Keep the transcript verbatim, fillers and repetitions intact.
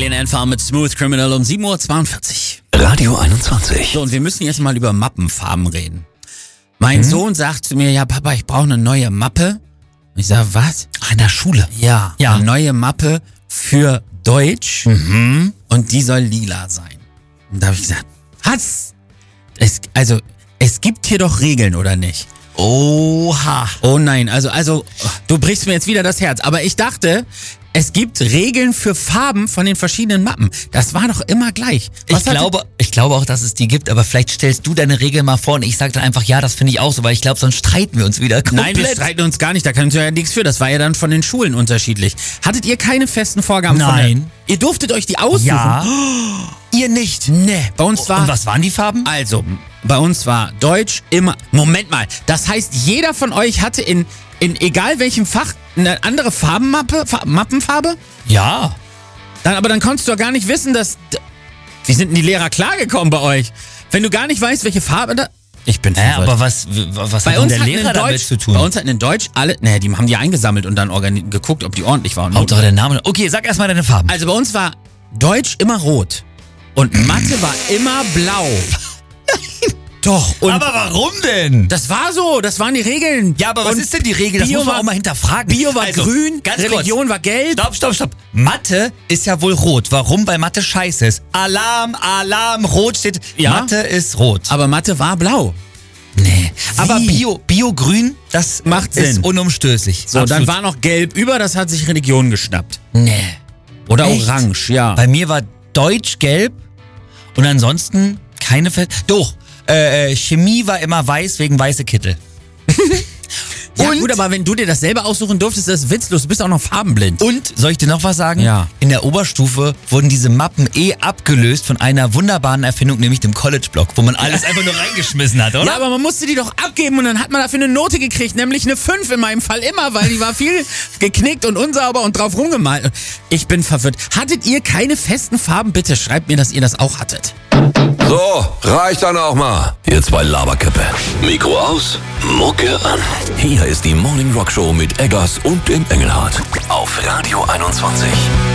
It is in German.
Alien Ant mit Smooth Criminal um sieben Uhr zweiundvierzig. Radio einundzwanzig. So, und wir müssen jetzt mal über Mappenfarben reden. Mein mhm. Sohn sagt zu mir, ja Papa, ich brauche eine neue Mappe. Ich sage, was? Ach, in der Schule? Ja, ja, eine neue Mappe für Deutsch Mhm. und die soll lila sein. Und da habe ich gesagt, was? Es, also, es gibt hier doch Regeln, oder nicht? Oha. Oh nein, also, also, du brichst mir jetzt wieder das Herz. Aber ich dachte, es gibt Regeln für Farben von den verschiedenen Mappen. Das war doch immer gleich. Was Ich glaube, ich glaube auch, dass es die gibt, aber vielleicht stellst du deine Regel mal vor und ich sage dann einfach, ja, das finde ich auch so, weil ich glaube, sonst streiten wir uns wieder komplett. Nein, wir streiten uns gar nicht, da kannst du ja nichts für. Das war ja dann von den Schulen unterschiedlich. Hattet ihr keine festen Vorgaben? Nein. Von der, ihr durftet euch die aussuchen? Ja. Ihr nicht. Nee, bei uns war... Und was waren die Farben? Also, bei uns war Deutsch immer... Moment mal, das heißt, jeder von euch hatte in, in egal welchem Fach eine andere Farbenmappe, Fa- Mappenfarbe? Ja. Dann, aber dann konntest du doch gar nicht wissen, dass... Wie sind denn die Lehrer klargekommen bei euch? Wenn du gar nicht weißt, welche Farbe da... Ich bin Ja, verwirrt. aber was, was bei hat denn uns der hatten Lehrer in damit Deutsch, zu tun? Bei uns hatten in Deutsch alle... Naja, die haben die eingesammelt und dann organi- geguckt, ob die ordentlich waren. Hauptsache der Name. Okay, sag erstmal deine Farben. Also bei uns war Deutsch immer rot. Und Mathe war immer blau. Doch. Und aber warum denn? das war so, das waren die Regeln. Ja, aber was und ist denn die Regel? Das Bio muss man war- auch mal hinterfragen. Bio war Also, grün, ganz Religion war gelb. Stopp, stopp, stopp. Mathe ist ja wohl rot. Warum? Weil Mathe scheiße ist. Alarm, Alarm, rot steht. Ja. Mathe ist rot. Aber Mathe war blau. Nee. Aber Wie? Bio, Bio-Grün, das Macht ist Sinn. unumstößlich. So, Absolut. dann war noch gelb über, das hat sich Religion geschnappt. Nee. Oder Echt? orange, ja. Bei mir war Deutsch gelb und ansonsten keine Fett. Doch, äh, äh, Chemie war immer weiß wegen weiße Kittel. Ja und- gut, aber wenn du dir das selber aussuchen durftest, ist das witzlos. Du bist auch noch farbenblind. Und, soll ich dir noch was sagen? Ja. In der Oberstufe wurden diese Mappen eh abgelöst von einer wunderbaren Erfindung, nämlich dem College-Block, wo man alles einfach nur reingeschmissen hat, oder? Ja, aber man musste die doch abgeben und dann hat man dafür eine Note gekriegt, nämlich eine fünf in meinem Fall immer, weil die war viel geknickt und unsauber und drauf rumgemalt. Ich bin verwirrt. Hattet ihr keine festen Farben? Bitte schreibt mir, dass ihr das auch hattet. So, reicht dann auch mal. Ihr zwei Laberköppe. Mikro aus, Mucke an. Hier ist die Morning Rock Show mit Eggers und dem Engelhardt. Auf Radio einundzwanzig.